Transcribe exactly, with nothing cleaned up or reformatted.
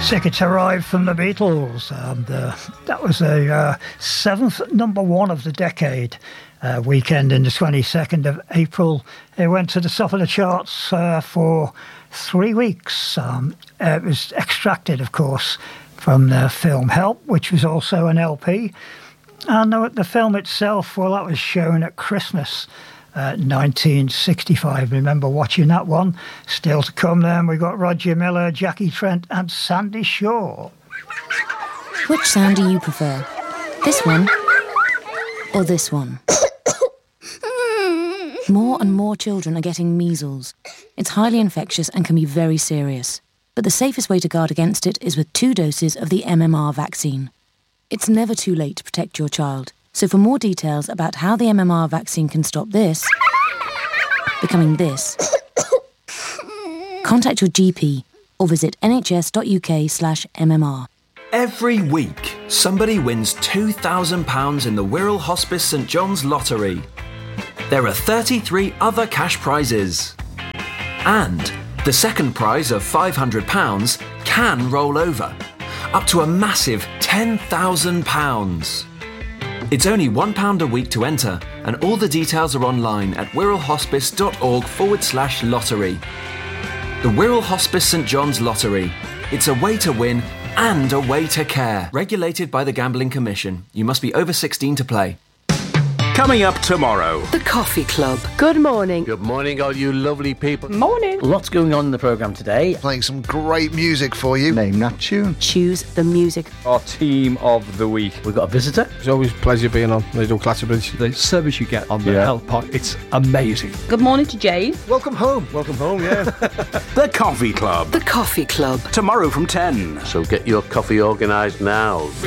Tickets arrived from the Beatles, and uh, that was a uh, seventh number one of the decade. Uh, weekend in the twenty-second of April. It went to the top of the charts uh, for three weeks. Um, it was extracted, of course, from the film Help, which was also an L P. And the, the film itself, well, that was shown at Christmas uh, nineteen sixty-five. Remember watching that one? Still to come then, we got Roger Miller, Jackie Trent and Sandy Shaw. Which sound do you prefer? This one or this one? More and more children are getting measles. It's highly infectious and can be very serious. But the safest way to guard against it is with two doses of the M M R vaccine. It's never too late to protect your child. So for more details about how the M M R vaccine can stop this becoming this, contact your G P or visit nhs.uk slash MMR. Every week, somebody wins two thousand pounds in the Wirral Hospice St John's Lottery. There are thirty-three other cash prizes. And the second prize of five hundred pounds can roll over, up to a massive ten thousand pounds. It's only one pound a week to enter, and all the details are online at wirralhospice.org forward slash lottery. The Wirral Hospice St John's Lottery. It's a way to win and a way to care. Regulated by the Gambling Commission. You must be over sixteen to play. Coming up tomorrow. The Coffee Club. Good morning. Good morning, all you lovely people. Morning. Lots going on in the programme today. Playing some great music for you. Name that tune. Choose the music. Our team of the week. We've got a visitor. It's always a pleasure being on Radio Clatterbridge. The service you get on the yeah. Health Pod, it's amazing. Good morning to Jade. Welcome home. Welcome home, yeah. The Coffee Club. The Coffee Club. Tomorrow from ten. So get your coffee organised now.